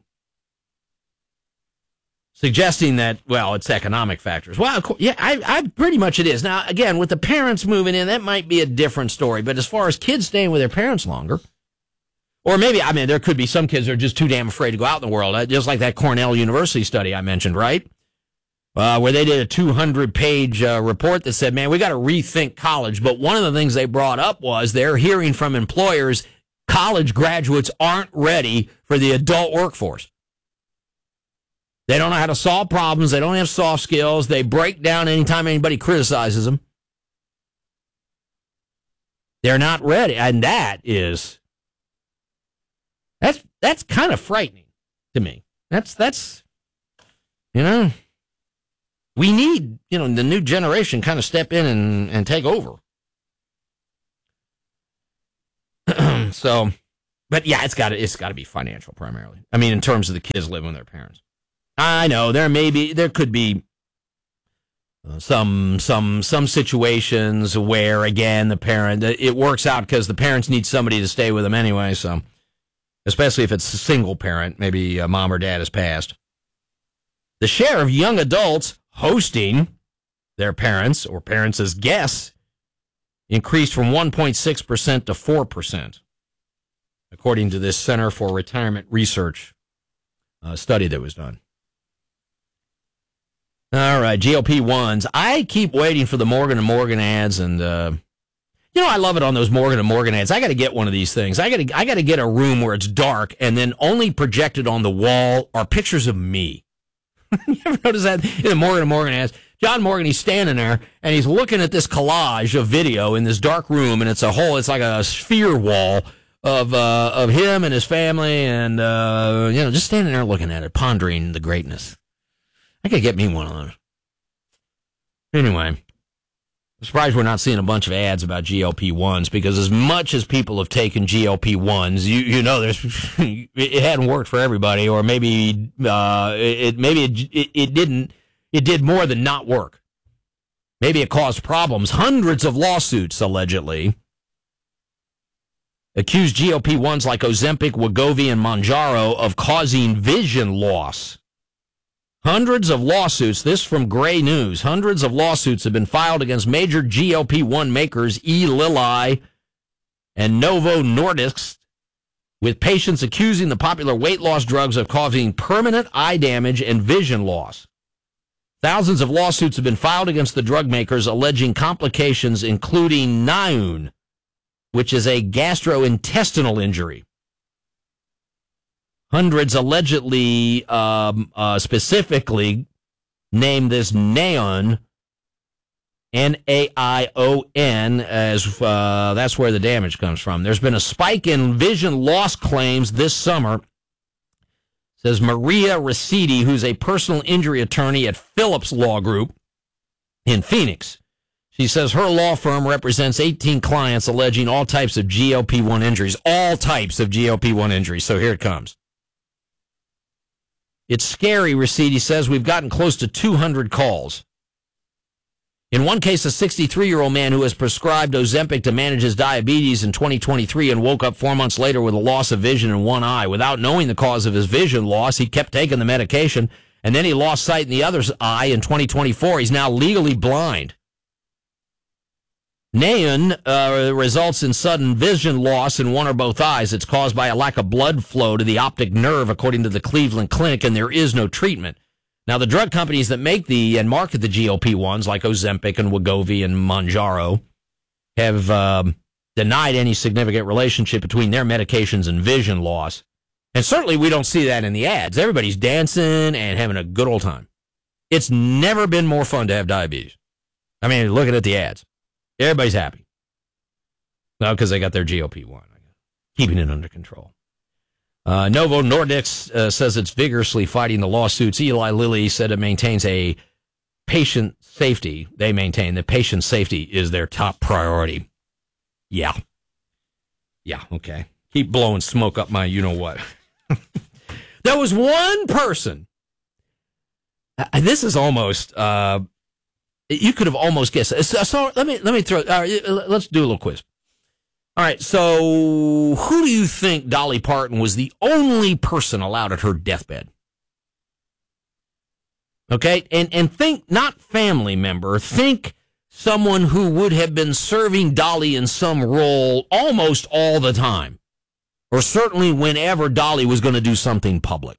Suggesting that, well, it's economic factors. Well, yeah, I, I pretty much it is. Now, again, with the parents moving in, that might be a different story. But as far as kids staying with their parents longer, or maybe, I mean, there could be some kids that are just too damn afraid to go out in the world, just like that Cornell University study I mentioned, right? Uh, where they did a two hundred page uh, report that said, man, we got to rethink college. But one of the things they brought up was they're hearing from employers college graduates aren't ready for the adult workforce. They don't know how to solve problems. They don't have soft skills. They break down anytime anybody criticizes them. They're not ready. And that is, that's, that's kind of frightening to me. That's, that's, you know, we need, you know, the new generation kind of step in and, and take over. So, but yeah, it's got to, it's got to be financial primarily. I mean, in terms of the kids living with their parents. I know there may be, there could be uh, some, some, some situations where, again, the parent, it works out because the parents need somebody to stay with them anyway. So, especially if it's a single parent, maybe a mom or dad has passed. The share of young adults hosting their parents or parents as guests increased from one point six percent to four percent, according to this Center for Retirement Research uh, study that was done. All right, G L P ones. I keep waiting for the Morgan and Morgan ads, and uh, you know I love it on those Morgan and Morgan ads. I got to get one of these things. I got to I got to get a room where it's dark, and then only projected on the wall are pictures of me. You ever notice that in the Morgan and Morgan ads? John Morgan, he's standing there, and he's looking at this collage of video in this dark room, and it's a whole, it's like a sphere wall of uh, of him and his family, and uh, you know, just standing there looking at it, pondering the greatness. I could get me one of those. Anyway, I'm surprised we're not seeing a bunch of ads about G L P ones, because as much as people have taken G L P ones, you you know, there's it hadn't worked for everybody, or maybe uh, it maybe it, it, it didn't. It did more than not work. Maybe it caused problems. Hundreds of lawsuits, allegedly, accused G L P ones like Ozempic, Wegovy, and Mounjaro of causing vision loss. Hundreds of lawsuits, this from Gray News, hundreds of lawsuits have been filed against major G L P one makers Eli Lilly and Novo Nordisk, with patients accusing the popular weight loss drugs of causing permanent eye damage and vision loss. Thousands of lawsuits have been filed against the drug makers alleging complications, including N I U N, which is a gastrointestinal injury. Hundreds allegedly, um, uh, specifically named this N A I O N, N A I O N, as uh, that's where the damage comes from. There's been a spike in vision loss claims this summer, says Maria Ricidi, who's a personal injury attorney at Phillips Law Group in Phoenix. She says her law firm represents eighteen clients alleging all types of G L P one injuries. All types of G L P one injuries. So here it comes. It's scary, Ricidi says. We've gotten close to two hundred calls. In one case, a sixty-three-year-old man who was prescribed Ozempic to manage his diabetes in twenty twenty-three and woke up four months later with a loss of vision in one eye. Without knowing the cause of his vision loss, he kept taking the medication, and then he lost sight in the other eye in twenty twenty-four. He's now legally blind. N A I O N uh, results in sudden vision loss in one or both eyes. It's caused by a lack of blood flow to the optic nerve, according to the Cleveland Clinic, and there is no treatment. Now, the drug companies that make the and market the G L P ones, like Ozempic and Wegovy and Mounjaro, have um, denied any significant relationship between their medications and vision loss. And certainly we don't see that in the ads. Everybody's dancing and having a good old time. It's never been more fun to have diabetes. I mean, looking at the ads. Everybody's happy. Well, because they got their G L P one, keeping it under control. Uh, Novo Nordisk uh, says it's vigorously fighting the lawsuits. Eli Lilly said it maintains a patient safety. They maintain that patient safety is their top priority. Yeah. Yeah, okay. Keep blowing smoke up my you-know-what. There was one person. Uh, this is almost... Uh, you could have almost guessed it. So, so let me let me throw... All right, let's do a little quiz. All right, so who do you think Dolly Parton was the only person allowed at her deathbed? Okay, and, and think not family member, think someone who would have been serving Dolly in some role almost all the time, or certainly whenever Dolly was going to do something public.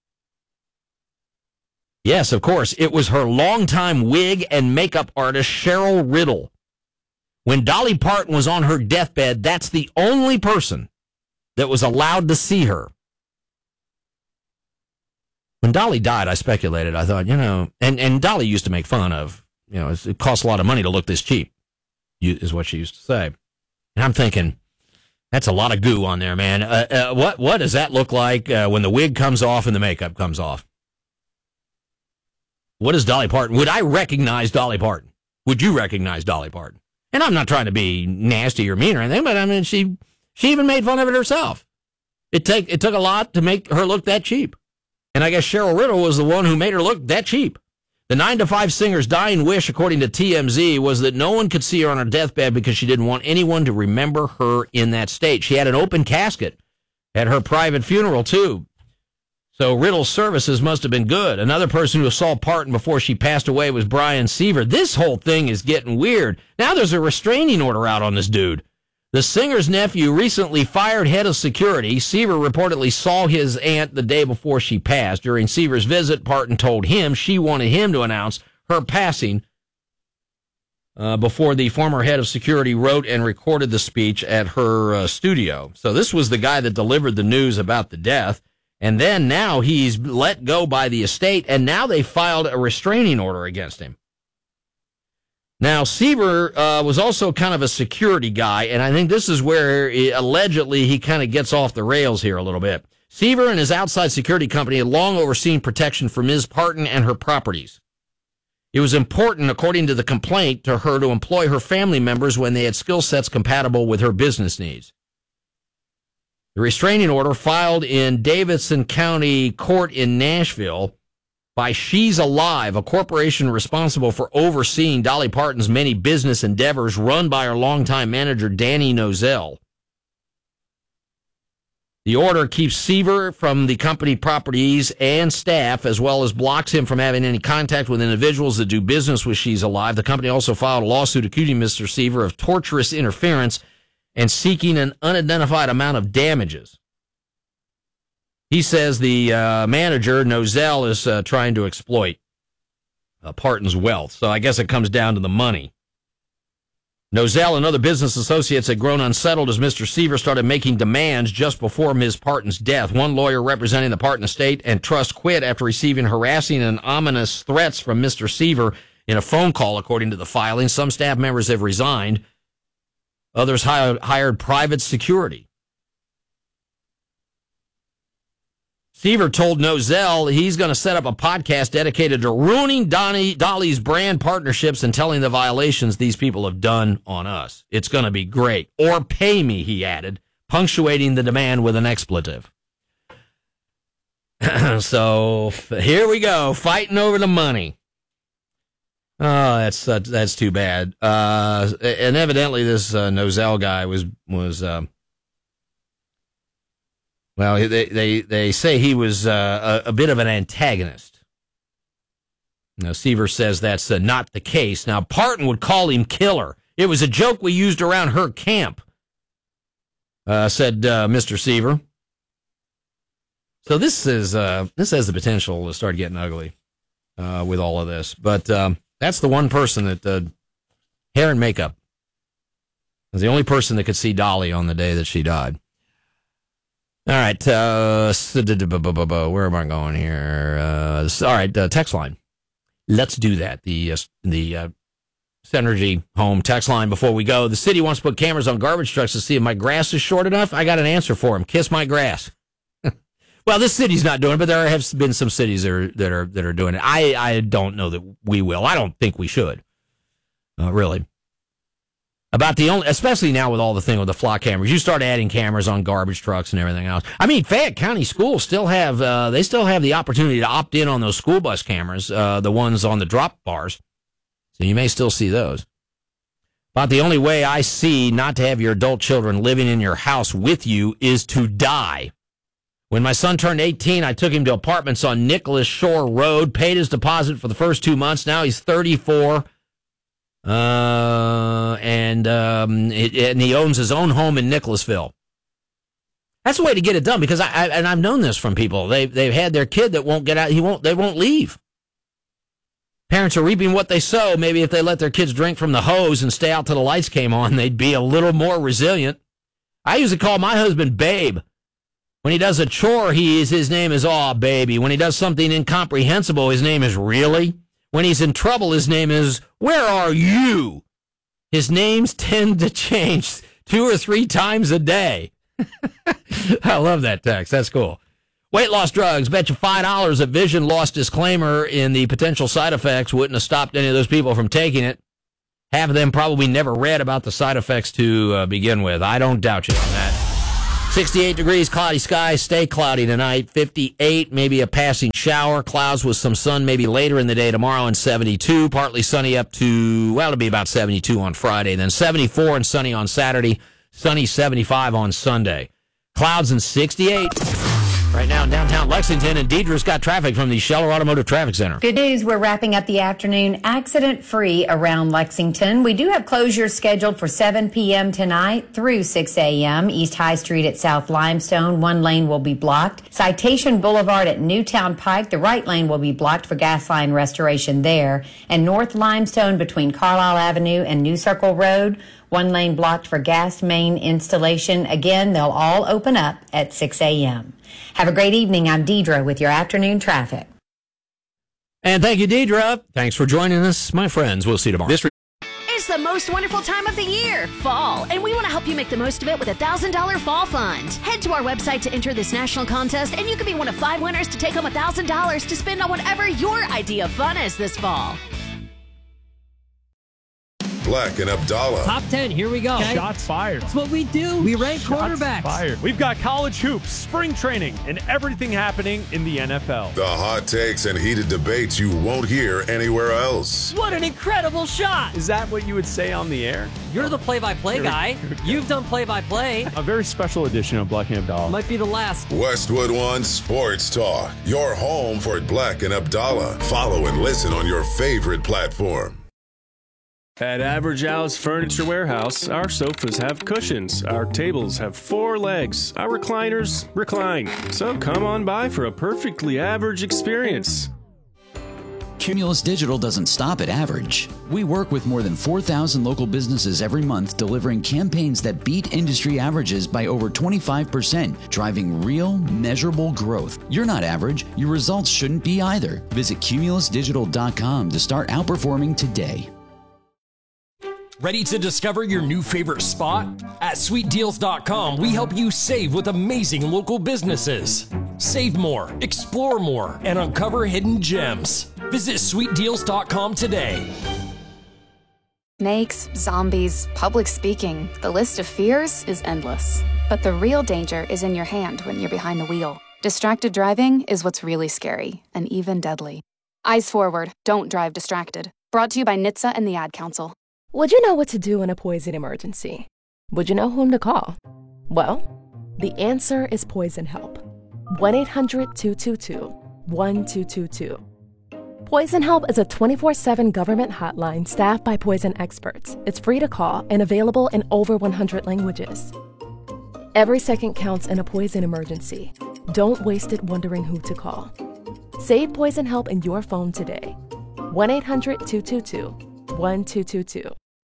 Yes, of course, it was her longtime wig and makeup artist, Cheryl Riddle. When Dolly Parton was on her deathbed, that's the only person that was allowed to see her. When when Dolly died, I speculated. I thought, you know, and, and Dolly used to make fun of, you know, it costs a lot of money to look this cheap, is what she used to say. And I'm thinking, that's a lot of goo on there, man. Uh, uh, what what does that look like uh, when the wig comes off and the makeup comes off? What is Dolly Parton? Would I recognize Dolly Parton? Would you recognize Dolly Parton? And I'm not trying to be nasty or mean or anything, but I mean, she she even made fun of it herself. It take it took a lot to make her look that cheap. And I guess Cheryl Riddle was the one who made her look that cheap. The nine to five singer's dying wish, according to T M Z, was that no one could see her on her deathbed because she didn't want anyone to remember her in that state. She had an open casket at her private funeral, too. So Riddle's services must have been good. Another person who saw Parton before she passed away was Brian Seaver. This whole thing is getting weird. Now there's a restraining order out on this dude. The singer's nephew recently fired head of security. Seaver reportedly saw his aunt the day before she passed. During Seaver's visit, Parton told him she wanted him to announce her passing uh, before the former head of security wrote and recorded the speech at her uh, studio. So this was the guy that delivered the news about the death. And then now he's let go by the estate, and now they filed a restraining order against him. Now, Seaver uh, was also kind of a security guy, and I think this is where he, allegedly he kind of gets off the rails here a little bit. Seaver and his outside security company had long overseen protection for Miz Parton and her properties. It was important, according to the complaint, to her to employ her family members when they had skill sets compatible with her business needs. The restraining order filed in Davidson County Court in Nashville by She's Alive, a corporation responsible for overseeing Dolly Parton's many business endeavors, run by her longtime manager, Danny Nozell. The order keeps Seaver from the company properties and staff, as well as blocks him from having any contact with individuals that do business with She's Alive. The company also filed a lawsuit accusing Mister Seaver of torturous interference and seeking an unidentified amount of damages. He says the uh, manager, Nozell, is uh, trying to exploit uh, Parton's wealth. So I guess it comes down to the money. Nozell and other business associates had grown unsettled as Mister Seaver started making demands just before Miz Parton's death. One lawyer representing the Parton estate and trust quit after receiving harassing and ominous threats from Mister Seaver in a phone call, according to the filing. Some staff members have resigned. Others hired, hired private security. Seaver told Nozell he's going to set up a podcast dedicated to ruining Donnie, Dolly's brand partnerships and telling the violations these people have done on us. It's going to be great. Or pay me, he added, punctuating the demand with an expletive. So here we go, fighting over the money. Oh, that's uh, that's too bad. Uh, and evidently, this uh, Nozell guy was was uh, well. They they they say he was uh, a, a bit of an antagonist. Now, Seaver says that's uh, not the case. Now, Parton would call him killer. It was a joke we used around her camp, uh, said uh, Mister Seaver. So this is uh, this has the potential to start getting ugly uh, with all of this, but. Um, That's the one person that, uh, hair and makeup, was the only person that could see Dolly on the day that she died. All right, uh, where am I going here? Uh, all right, uh, text line. Let's do that. The uh, the uh, Synergy home text line before we go. The city wants to put cameras on garbage trucks to see if my grass is short enough. I got an answer for him. Kiss my grass. Well, this city's not doing it, but there have been some cities that are that are, that are doing it. I, I don't know that we will. I don't think we should, uh, really. About the only, especially now with all the thing with the flock cameras, you start adding cameras on garbage trucks and everything else. I mean, Fayette County schools still have uh, they still have the opportunity to opt in on those school bus cameras, uh, the ones on the drop bars. So you may still see those. About the only way I see not to have your adult children living in your house with you is to die. When my son turned eighteen, I took him to apartments on Nicholas Shore Road, paid his deposit for the first two months. Now he's thirty-four, uh, and um, it, and he owns his own home in Nicholasville. That's the way to get it done, because I, I and I've known this from people. They they've had their kid that won't get out. He won't. They won't leave. Parents are reaping what they sow. Maybe if they let their kids drink from the hose and stay out till the lights came on, they'd be a little more resilient. I used to call my husband Babe. When he does a chore, he is, his name is Aw Baby. When he does something incomprehensible, his name is Really. When he's in trouble, his name is Where Are You? His names tend to change two or three times a day. I love that text. That's cool. Weight loss drugs. Bet you five dollars a vision loss disclaimer in the potential side effects wouldn't have stopped any of those people from taking it. Half of them probably never read about the side effects to uh, begin with. I don't doubt you on that. sixty-eight degrees, cloudy skies, stay cloudy tonight. fifty-eight, maybe a passing shower. Clouds with some sun maybe later in the day tomorrow, and seventy-two. Partly sunny up to, well, it'll be about seventy-two on Friday. Then seventy-four and sunny on Saturday. Sunny seventy-five on Sunday. Clouds and sixty-eight. Right now in downtown Lexington, and Deidre's got traffic from the Scheller Automotive Traffic Center. Good news, we're wrapping up the afternoon accident-free around Lexington. We do have closures scheduled for seven p.m. tonight through six a.m. East High Street at South Limestone, one lane will be blocked. Citation Boulevard at Newtown Pike, the right lane will be blocked for gas line restoration there. And North Limestone between Carlisle Avenue and New Circle Road, one lane blocked for gas main installation. Again, they'll all open up at six a.m. Have a great evening. I'm Deidre with your afternoon traffic. And thank you, Deidre. Thanks for joining us, my friends. We'll see you tomorrow. This It's the most wonderful time of the year, fall, and we want to help you make the most of it with a one thousand dollars fall fund. Head to our website to enter this national contest, and you could be one of five winners to take home one thousand dollars to spend on whatever your idea of fun is this fall. Black and Abdallah. Top ten, here we go. Okay. Shots fired. That's what we do. We rank Shots quarterbacks. Fired. We've got college hoops, spring training, and everything happening in the N F L. The hot takes and heated debates you won't hear anywhere else. What an incredible shot. Is that what you would say on the air? You're the play-by-play guy. You've done play-by-play. A very special edition of Black and Abdallah. Might be the last. Westwood One Sports Talk. Your home for Black and Abdallah. Follow and listen on your favorite platform. At Average House Furniture Warehouse, our sofas have cushions, our tables have four legs, our recliners recline. So come on by for a perfectly average experience. Cumulus Digital doesn't stop at average. We work with more than four thousand local businesses every month, delivering campaigns that beat industry averages by over twenty-five percent, driving real, measurable growth. You're not average. Your results shouldn't be either. Visit cumulus digital dot com to start outperforming today. Ready to discover your new favorite spot? At sweet deals dot com, we help you save with amazing local businesses. Save more, explore more, and uncover hidden gems. Visit sweet deals dot com today. Snakes, zombies, public speaking, the list of fears is endless. But the real danger is in your hand when you're behind the wheel. Distracted driving is what's really scary, and even deadly. Eyes forward, don't drive distracted. Brought to you by N H T S A and the Ad Council. Would you know what to do in a poison emergency? Would you know whom to call? Well, the answer is Poison Help. one eight hundred two two two one two two two. Poison Help is a twenty-four seven government hotline staffed by poison experts. It's free to call and available in over one hundred languages. Every second counts in a poison emergency. Don't waste it wondering who to call. Save Poison Help in your phone today. one eight hundred two two two one two two two.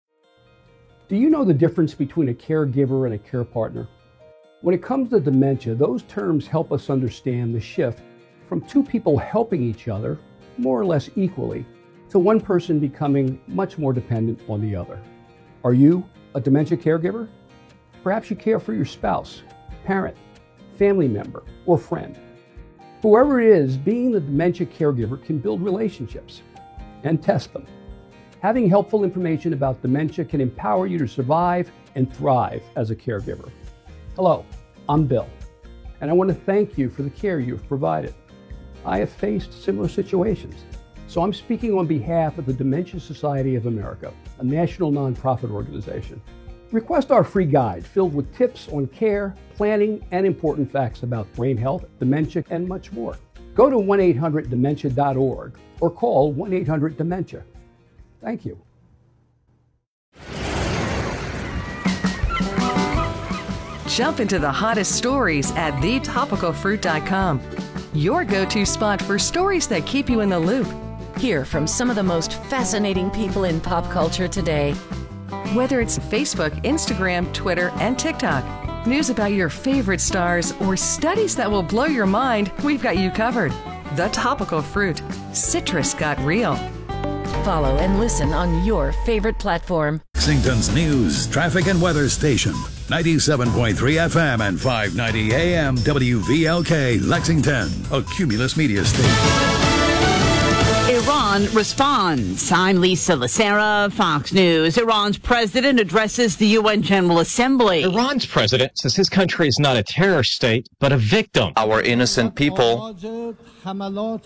Do you know the difference between a caregiver and a care partner? When it comes to dementia, those terms help us understand the shift from two people helping each other, more or less equally, to one person becoming much more dependent on the other. Are you a dementia caregiver? Perhaps you care for your spouse, parent, family member, or friend. Whoever it is, being the dementia caregiver can build relationships and test them. Having helpful information about dementia can empower you to survive and thrive as a caregiver. Hello, I'm Bill, and I want to thank you for the care you've provided. I have faced similar situations, so I'm speaking on behalf of the Dementia Society of America, a national nonprofit organization. Request our free guide filled with tips on care, planning, and important facts about brain health, dementia, and much more. Go to one eight hundred dementia dot org or call one eight hundred dementia. Thank you. Jump into the hottest stories at the topical fruit dot com. Your go-to spot for stories that keep you in the loop. Hear from some of the most fascinating people in pop culture today. Whether it's Facebook, Instagram, Twitter, and TikTok, news about your favorite stars, or studies that will blow your mind, we've got you covered. The Topical Fruit. Citrus got real. Follow and listen on your favorite platform. Lexington's news, traffic, and weather station. ninety-seven point three F M and five ninety A M W V L K, Lexington, a Cumulus Media station. Iran responds. I'm Lisa Lacera, Fox News. Iran's president addresses the U N General Assembly. Iran's president says his country is not a terror state, but a victim. Our innocent people